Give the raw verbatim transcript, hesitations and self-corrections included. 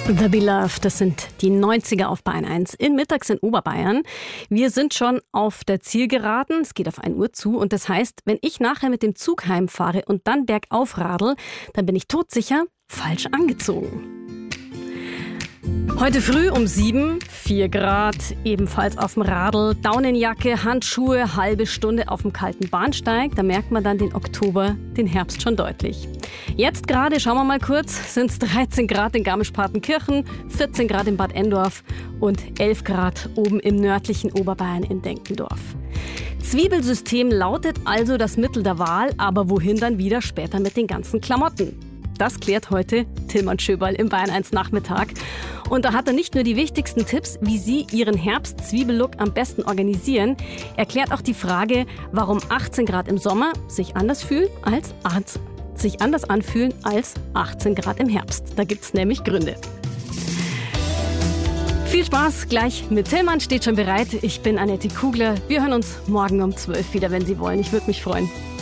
The Beloved, das sind die neunziger auf Bayern eins in Mittags in Oberbayern. Wir sind schon auf der Zielgeraden, es geht auf ein Uhr zu und das heißt, wenn ich nachher mit dem Zug heimfahre und dann bergauf radel, dann bin ich todsicher falsch angezogen. Heute früh um sieben, vier Grad, ebenfalls auf dem Radl, Daunenjacke, Handschuhe, halbe Stunde auf dem kalten Bahnsteig. Da merkt man dann den Oktober, den Herbst schon deutlich. Jetzt gerade, schauen wir mal kurz, sind es dreizehn Grad in Garmisch-Partenkirchen, vierzehn Grad in Bad Endorf und elf Grad oben im nördlichen Oberbayern in Denkendorf. Zwiebelsystem lautet also das Mittel der Wahl, aber wohin dann wieder später mit den ganzen Klamotten? Das klärt heute Tillmann Schöberl im Bayern eins Nachmittag. Und da hat er nicht nur die wichtigsten Tipps, wie Sie Ihren Herbst-Zwiebellook am besten organisieren. Er klärt auch die Frage, warum achtzehn Grad im Sommer sich anders fühlen als sich anders anfühlen als achtzehn Grad im Herbst. Da gibt's nämlich Gründe. Viel Spaß gleich mit Tillmann, steht schon bereit. Ich bin Annette Kugler. Wir hören uns morgen um zwölf wieder, wenn Sie wollen. Ich würde mich freuen.